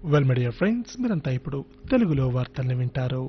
Well my dear friends, మీరంతా ఇప్పుడు తెలుగులో వార్తల్ని వింటారు.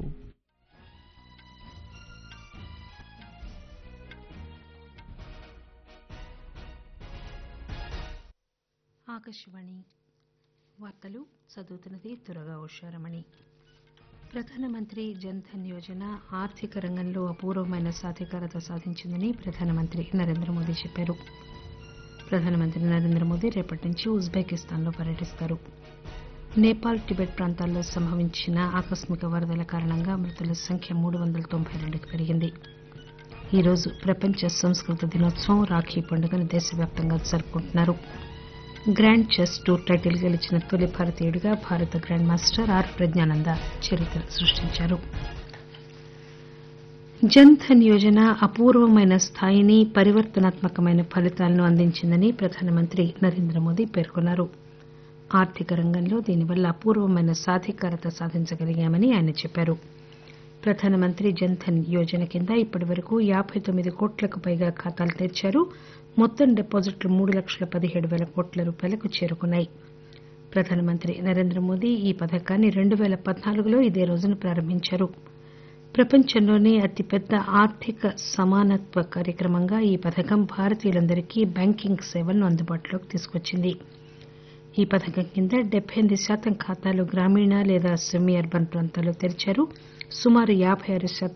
ఆకాశవాణి వార్తలు చదువుతున్నది తురగా ఉషారమణి. ప్రధానమంత్రి జన్ధన్ యోజన ఆర్థిక రంగంలో అపూర్వమైన సాధికారత సాధించిందని ప్రధానమంత్రి నరేంద్ర మోదీ చెప్పారు. ప్రధానమంత్రి నరేంద్ర మోదీ రేపటి నుంచి ఉజ్బెకిస్తాన్లో పర్యటిస్తారు. నేపాల్, టిబెట్ ప్రాంతాల్లో సంభవించిన ఆకస్మిక వరదల కారణంగా మృతుల సంఖ్య 392కి పెరిగింది. ఈరోజు ప్రపంచ సంస్కృత దినోత్సవం, రాఖీ పండుగను దేశవ్యాప్తంగా జరుపుకుంటున్నారు. గ్రాండ్ చెస్ టూర్ టైటిల్ గెలిచిన తొలి భారతీయుడిగా భారత గ్రాండ్ మాస్టర్ ఆర్ ప్రజ్ఞానంద చరిత్ర సృష్టించారు. జన్ధన్ యోజన అపూర్వమైన స్థాయిని, పరివర్తనాత్మకమైన ఫలితాలను అందించిందని ప్రధానమంత్రి నరేంద్ర మోదీ పేర్కొన్నారు. ఆర్థిక రంగంలో దీనివల్ల అపూర్వమైన సాధికారత సాధించగలిగామని ఆయన చెప్పారు. ప్రధానమంత్రి జన్ధన్ యోజన కింద ఇప్పటి వరకు 59 కోట్లకు పైగా ఖాతాలు తెరిచారు. మొత్తం డిపాజిట్లు 3,17,000 కోట్ల రూపాయలకు చేరుకున్నాయి. ప్రధానమంత్రి నరేంద్ర మోదీ ఈ పథకాన్ని 2014లో ఇదే రోజున ప్రారంభించారు. ప్రపంచంలోనే అతిపెద్ద ఆర్థిక సమానత్వ కార్యక్రమంగా ఈ పథకం భారతీయులందరికీ బ్యాంకింగ్ సేవలను అందుబాటులోకి తీసుకొచ్చింది. ఈ పథకం కింద 78% ఖాతాలు గ్రామీణ లేదా సెమీ అర్బన్ ప్రాంతాల్లో తెరిచారు. సుమారు 56%